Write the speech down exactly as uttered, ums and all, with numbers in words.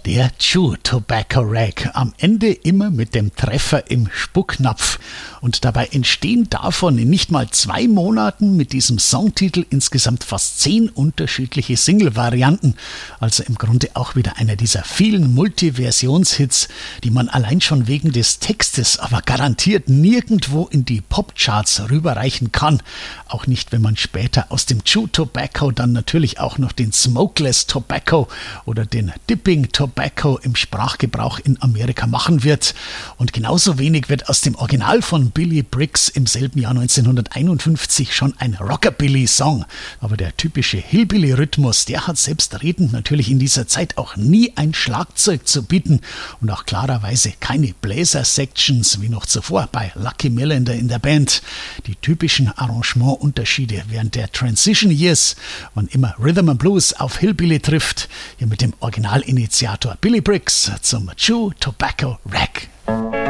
Der Chew Tobacco Rag, am Ende immer mit dem Treffer im Spucknapf. Und dabei entstehen davon in nicht mal zwei Monaten mit diesem Songtitel insgesamt fast zehn unterschiedliche Single-Varianten. Also im Grunde auch wieder einer dieser vielen Multiversionshits, die man allein schon wegen des Textes aber garantiert nirgendwo in die Popcharts rüberreichen kann. Auch nicht, wenn man später aus dem Chew Tobacco dann natürlich auch noch den Smokeless Tobacco oder den Dipping Tobacco im Sprachgebrauch in Amerika machen wird. Und genauso wenig wird aus dem Original von Billy Briggs im selben Jahr neunzehnhunderteinundfünfzig schon ein Rockabilly-Song. Aber der typische Hillbilly-Rhythmus, der hat selbstredend natürlich in dieser Zeit auch nie ein Schlagzeug zu bieten und auch klarerweise keine Bläser-Sections wie noch zuvor bei Lucky Millinder in der Band. Die typischen Arrangementunterschiede während der Transition Years, wann immer Rhythm and Blues auf Hillbilly trifft, hier mit dem Originalinitiator Billy Briggs zum Chew Tobacco Rag.